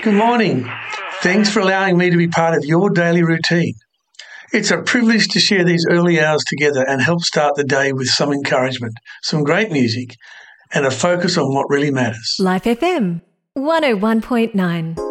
Good morning. Thanks for allowing me to be part of your daily routine. It's a privilege to share these early hours together and help start the day with some encouragement, some great music, and a focus on what really matters. Life FM 101.9.